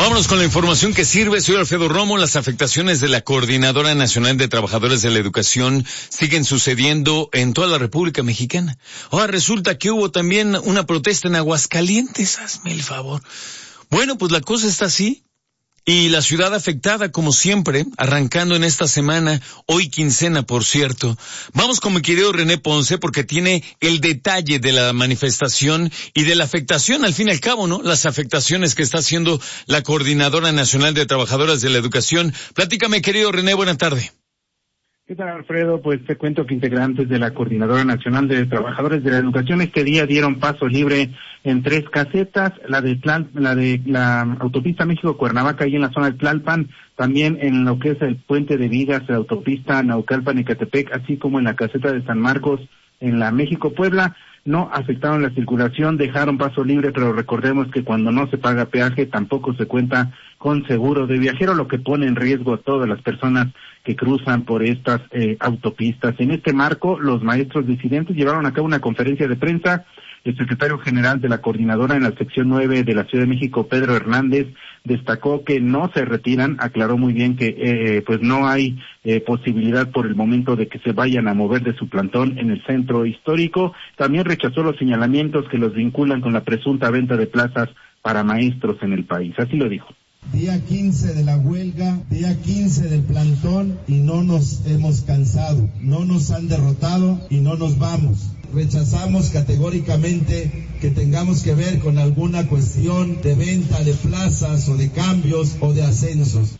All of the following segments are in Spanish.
Vámonos con la información que sirve. Soy Alfredo Romo. Las afectaciones de la Coordinadora Nacional de Trabajadores de la Educación siguen sucediendo en toda la República Mexicana. Ahora resulta que hubo también una protesta en Aguascalientes. Hazme el favor. Bueno, pues la cosa está así. Y la ciudad afectada, como siempre, arrancando en esta semana, hoy quincena, por cierto. Vamos con mi querido René Ponce, porque tiene el detalle de la manifestación y de la afectación, al fin y al cabo, ¿no? Las afectaciones que está haciendo la Coordinadora Nacional de Trabajadoras de la Educación. Platícame, querido René, buena tarde. ¿Qué tal, Alfredo? Pues te cuento que integrantes de la Coordinadora Nacional de Trabajadores de la Educación este día dieron paso libre en 3 casetas, la de la autopista México-Cuernavaca y en la zona de Tlalpan, también en lo que es el puente de Vigas, la autopista Naucalpan-Ecatepec, así como en la caseta de San Marcos en la México-Puebla. No afectaron la circulación, dejaron paso libre, pero recordemos que cuando no se paga peaje tampoco se cuenta con seguro de viajero, lo que pone en riesgo a todas las personas que cruzan por estas autopistas. En este marco, los maestros disidentes llevaron a cabo una conferencia de prensa. El secretario general de la coordinadora en la sección 9 de la Ciudad de México, Pedro Hernández, destacó que no se retiran, aclaró muy bien que pues no hay posibilidad por el momento de que se vayan a mover de su plantón en el centro histórico. También rechazó los señalamientos que los vinculan con la presunta venta de plazas para maestros en el país. Así lo dijo. Día 15 de la huelga, día 15 del plantón y no nos hemos cansado, no nos han derrotado y no nos vamos. Rechazamos categóricamente que tengamos que ver con alguna cuestión de venta de plazas o de cambios o de ascensos.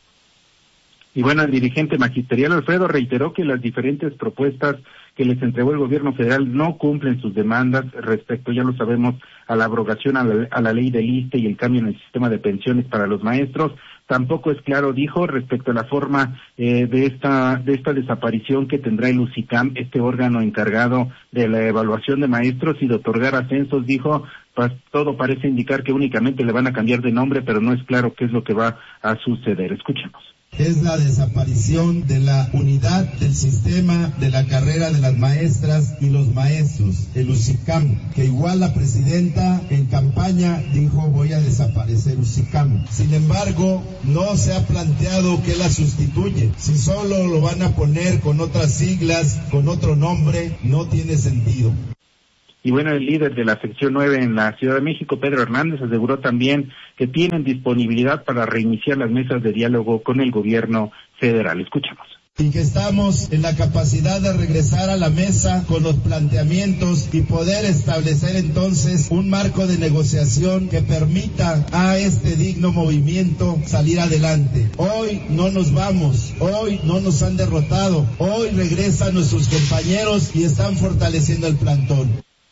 Y bueno, el dirigente magisterial Alfredo reiteró que las diferentes propuestas que les entregó el gobierno federal no cumplen sus demandas respecto, ya lo sabemos, a la abrogación a la ley del ISSSTE y el cambio en el sistema de pensiones para los maestros. Tampoco es claro, dijo, respecto a la forma de esta desaparición que tendrá el UCICAM, este órgano encargado de la evaluación de maestros y de otorgar ascensos. Dijo, pues todo parece indicar que únicamente le van a cambiar de nombre, pero no es claro qué es lo que va a suceder. Escuchemos. Es la desaparición de la unidad del sistema de la carrera de las maestras y los maestros, el UCICAM, que igual la presidenta en campaña dijo voy a desaparecer UCICAM. Sin embargo, no se ha planteado qué la sustituye. Si solo lo van a poner con otras siglas, con otro nombre, no tiene sentido. Y bueno, el líder de la sección 9 en la Ciudad de México, Pedro Hernández, aseguró también que tienen disponibilidad para reiniciar las mesas de diálogo con el gobierno federal. Escuchamos. Y que estamos en la capacidad de regresar a la mesa con los planteamientos y poder establecer entonces un marco de negociación que permita a este digno movimiento salir adelante. Hoy no nos vamos, hoy no nos han derrotado, hoy regresan nuestros compañeros y están fortaleciendo el plantón.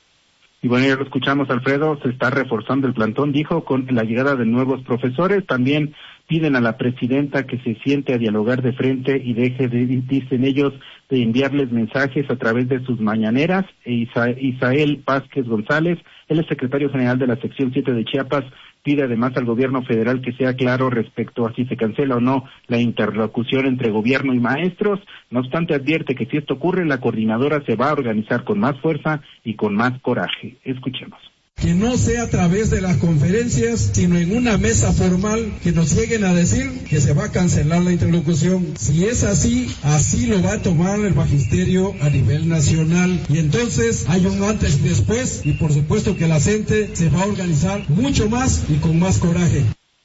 Y bueno, ya lo escuchamos, Alfredo, se está reforzando el plantón, dijo, con la llegada de nuevos profesores. También piden a la presidenta que se siente a dialogar de frente y deje de, dicen ellos, de enviarles mensajes a través de sus mañaneras. Isael Vázquez González, él es secretario general de la sección 7 de Chiapas, pide además al gobierno federal que sea claro respecto a si se cancela o no la interlocución entre gobierno y maestros. No obstante, advierte que si esto ocurre, la coordinadora se va a organizar con más fuerza y con más coraje. Escuchemos. Que no sea a través de las conferencias, sino en una mesa formal que nos lleguen a decir que se va a cancelar la interlocución. Si es así, así lo va a tomar el magisterio a nivel nacional. Y entonces hay un antes y después, y por supuesto que la gente se va a organizar mucho más y con más coraje.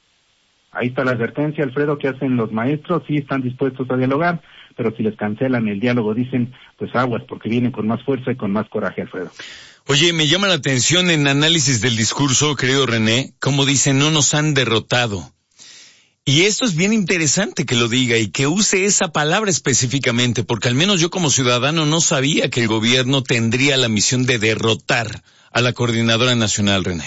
Ahí está la advertencia, Alfredo, que hacen los maestros, sí están dispuestos a dialogar, pero si les cancelan el diálogo, dicen, pues aguas, porque vienen con más fuerza y con más coraje, Alfredo. Oye, me llama la atención en análisis del discurso, querido René, como dice, no nos han derrotado. Y esto es bien interesante que lo diga y que use esa palabra específicamente, porque al menos yo como ciudadano no sabía que el gobierno tendría la misión de derrotar a la Coordinadora Nacional, René.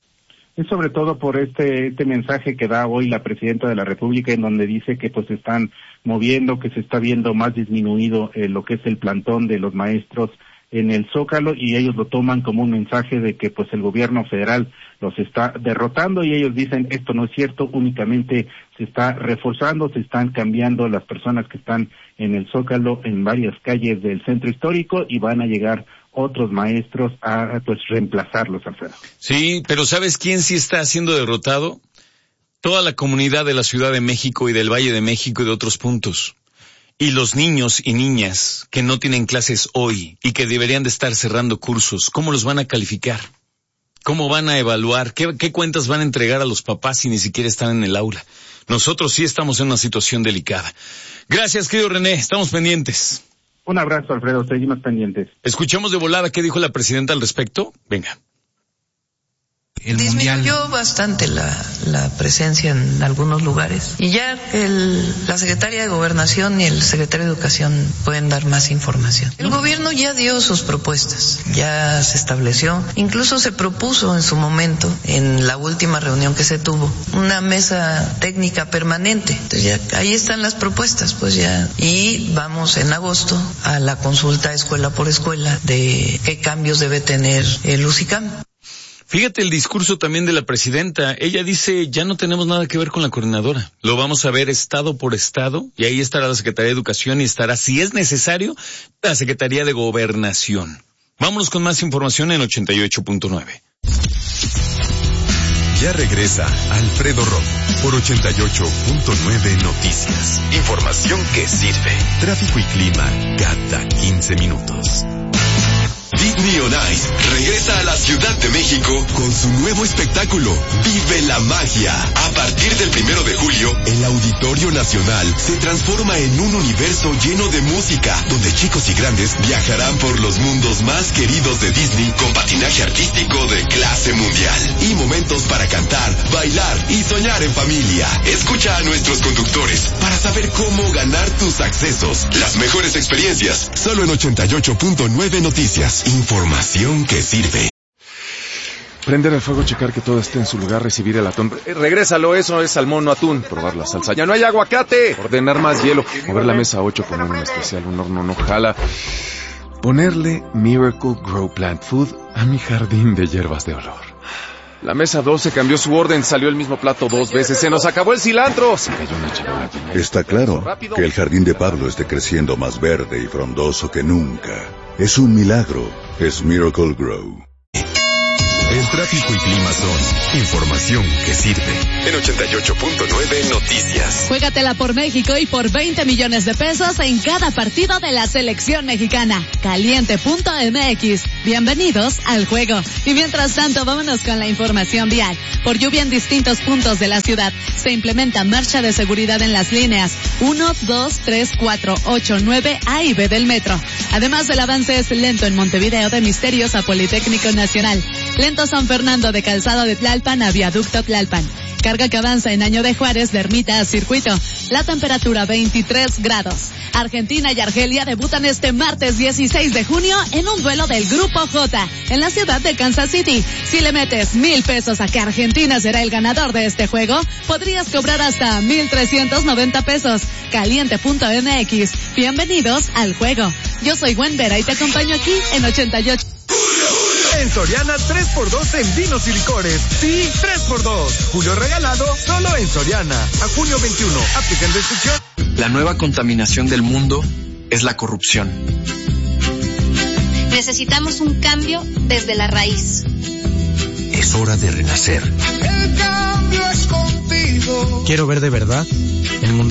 Es sobre todo por este mensaje que da hoy la Presidenta de la República, en donde dice que pues se están moviendo, que se está viendo más disminuido lo que es el plantón de los maestros en el Zócalo, y ellos lo toman como un mensaje de que pues el gobierno federal los está derrotando, y ellos dicen esto no es cierto, únicamente se está reforzando, se están cambiando las personas que están en el Zócalo en varias calles del centro histórico y van a llegar otros maestros a pues reemplazarlos, Alfredo. Sí, pero ¿sabes quién sí está siendo derrotado? toda la comunidad de la Ciudad de México y del Valle de México y de otros puntos. Y los niños y niñas que no tienen clases hoy y que deberían de estar cerrando cursos, ¿cómo los van a calificar? ¿Cómo van a evaluar? ¿Qué cuentas van a entregar a los papás si ni siquiera están en el aula? Nosotros sí estamos en una situación delicada. Gracias, querido René, estamos pendientes. Un abrazo, Alfredo, seguimos pendientes. Escuchemos de volada qué dijo la presidenta al respecto. Venga. Disminuyó bastante la presencia en algunos lugares y ya la Secretaría de Gobernación y el Secretario de Educación pueden dar más información. El gobierno ya dio sus propuestas, ya se estableció, incluso se propuso en su momento, en la última reunión que se tuvo, una mesa técnica permanente. Entonces ya ahí están las propuestas, pues ya. Y vamos en agosto a la consulta escuela por escuela de qué cambios debe tener el UCICAM. Fíjate el discurso también de la presidenta. Ella dice, ya no tenemos nada que ver con la coordinadora. Lo vamos a ver estado por estado y ahí estará la Secretaría de Educación y estará, si es necesario, la Secretaría de Gobernación. Vámonos con más información en 88.9. Ya regresa Alfredo Romo por 88.9 Noticias. Información que sirve. Tráfico y clima cada 15 minutos. Disney on Ice regresa a la Ciudad de México con su nuevo espectáculo, Vive la Magia. A partir del 1 de julio, el Auditorio Nacional se transforma en un universo lleno de música, donde chicos y grandes viajarán por los mundos más queridos de Disney con patinaje artístico de clase mundial y momentos para cantar, bailar y soñar en familia. Escucha a nuestros conductores para saber cómo ganar tus accesos. Las mejores experiencias, solo en 88.9 Noticias. Información que sirve. Prender el fuego, checar que todo esté en su lugar, recibir el atún. Regrésalo, eso es salmón, no atún. Probar la salsa. ¡Ya no hay aguacate! Ordenar más hielo. Mover la mesa 8, poner un especial, un horno no jala. Ponerle Miracle Grow Plant Food a mi jardín de hierbas de olor. La mesa 12 cambió su orden, salió el mismo plato 2 veces. ¡Se nos acabó el cilantro! Se cayó una charola llena. Está claro que el jardín de Pablo esté creciendo más verde y frondoso que nunca. Es un milagro. Es Miracle Grow. El tráfico y clima son información que sirve. En 88.9 Noticias. Juégatela por México y por 20 millones de pesos en cada partido de la selección mexicana. Caliente.mx. Bienvenidos al juego. Y mientras tanto, vámonos con la información vial. Por lluvia en distintos puntos de la ciudad, se implementa marcha de seguridad en las líneas 1, 2, 3, 4, 8, 9 A y B del metro. Además, el avance es lento en Montevideo de Misterios a Politécnico Nacional. Lento San Fernando de Calzado de Tlalpan a Viaducto Tlalpan. Carga que avanza en Año de Juárez de Ermita a Circuito. La temperatura 23 grados. Argentina y Argelia debutan este martes 16 de junio en un duelo del Grupo J en la ciudad de Kansas City. Si le metes 1,000 pesos a que Argentina será el ganador de este juego, podrías cobrar hasta 1,390 pesos. Caliente.mx. Bienvenidos al juego. Yo soy Gwen Vera y te acompaño aquí en 88. En Soriana 3x2 en vinos y licores. Sí, 3x2. Julio regalado solo en Soriana. A junio 21. Aplican restricción. La nueva contaminación del mundo es la corrupción. Necesitamos un cambio desde la raíz. Es hora de renacer. El cambio es contigo. Quiero ver de verdad el mundo